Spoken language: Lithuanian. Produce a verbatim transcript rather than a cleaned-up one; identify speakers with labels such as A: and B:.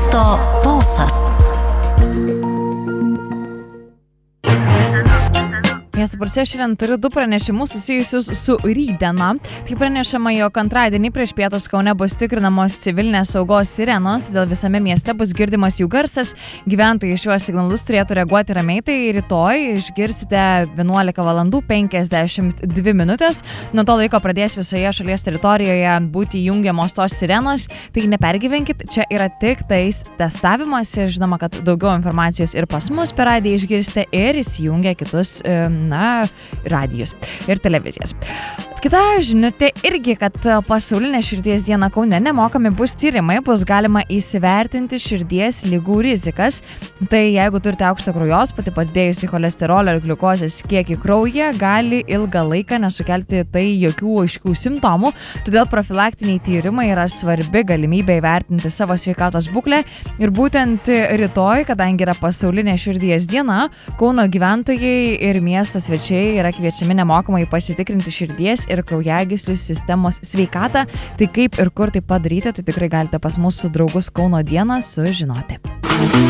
A: Miesto pulsas. Miesto pulse šiandien turiu du pranešimus susijusius su rytdiena. Tai pranešama, jog antradienį prieš pietus Kaune bus tikrinamos civilinės saugos sirenos, todėl visame mieste bus girdimas jų garsas. Gyventojai šiuos signalus turėtų reaguoti ramiai, tai rytoj išgirsite vienuolika valandų penkiasdešimt dvi minutės. Nuo to laiko pradės visoje šalies teritorijoje būti jungiamos tos sirenos, tai nepergyvenkit, čia yra tik tais testavimas ir žinoma, kad daugiau informacijos ir pas mus per radiją išgirsite ir įsijungę kitus na, radijus ir televizijas. Kita žinutė irgi, kad pasaulinė širdies diena Kaune nemokami bus tyrimai, bus galima įsivertinti širdies ligų rizikas. Tai jeigu turite aukštą kraujospūtį, padidėjusį cholesterolio ir gliukozės kiekį kraujyje, gali ilgą laiką nesukelti tai jokių aiškių simptomų. Todėl profilaktiniai tyrimai yra svarbi galimybė įvertinti savo sveikatos būklę. Ir būtent rytoj, kadangi yra pasaulinė širdies diena, Kauno gyventojai ir miesto svečiai yra kviečiami nemokamai pasitikrinti širdies ir kraujagyslių sistemos sveikatą. Tai kaip ir kur tai padaryti, tai tikrai galite pas mūsų draugus Kauno dieną sužinoti.